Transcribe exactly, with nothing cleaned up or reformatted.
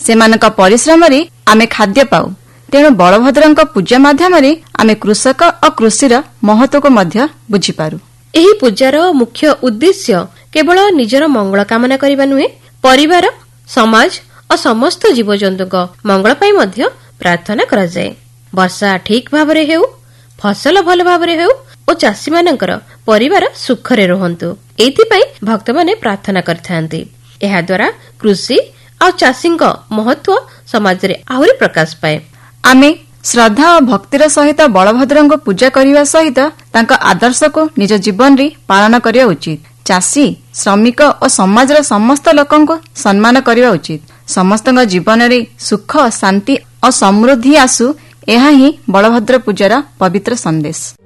ସେମାନଙ୍କ ପରିଶ୍ରମରେ ଆମେ ଖାଦ୍ୟ ପାଉ। ତେଣୁ ବଳଭଦ୍ରଙ୍କ ପୂଜା ମାଧ୍ୟମରେ ଆମେ କୃଷକ ଓ କୃଷିର ମହତ୍ୱକୁ ମଧ୍ୟ ବୁଝିପାରୁ। ଏହି ପୂଜାର ମୁଖ୍ୟ ଉଦ୍ଦେଶ୍ୟ କେବଳ ନିଜର ମଙ୍ଗଳ କାମନା କରିବା ନୁହେଁ, ପରିବାର, ସମାଜ ଓ ସମସ୍ତ ଜୀବଜନ୍ତୁଙ୍କ ମଙ୍ଗଳ ପାଇଁ ମଧ୍ୟ ପ୍ରାର୍ଥନା କରାଯାଏ। ବର୍ଷା ଠିକ୍ ଭାବରେ ହେଉ, ଫସଲ ଭଲ ଭାବରେ ହେଉ ଓ ଚାଷୀମାନଙ୍କର ପରିବାର ସୁଖରେ ରୁହନ୍ତୁ, ଏଥିପାଇଁ ଭକ୍ତମାନେ ପ୍ରାର୍ଥନା କରିଥାନ୍ତି। ଏହାଦ୍ୱାରା କୃଷି ଆଉ ଚାଷୀଙ୍କ ମହତ୍ୱ ସମାଜରେ ଆହୁରି ପ୍ରକାଶ ପାଏ। ଆମେ ଶ୍ରଦ୍ଧା ଓ ଭକ୍ତିର ସହିତ ବଳଭଦ୍ରଙ୍କୁ ପୂଜା କରିବା ସହିତ ତାଙ୍କ ଆଦର୍ଶକୁ ନିଜ ଜୀବନରେ ପାଳନ କରିବା ଉଚିତ। ଚାଷୀ, ଶ୍ରମିକ ଓ ସମାଜର ସମସ୍ତ ଲୋକଙ୍କୁ ସମ୍ମାନ କରିବା ଉଚିତ। ସମସ୍ତଙ୍କ ଜୀବନରେ ସୁଖ, ଶାନ୍ତି ଓ ସମୃଦ୍ଧି ଆସୁ, ଏହା ହିଁ ବଳଭଦ୍ର ପୂଜାର ପବିତ୍ର ସନ୍ଦେଶ।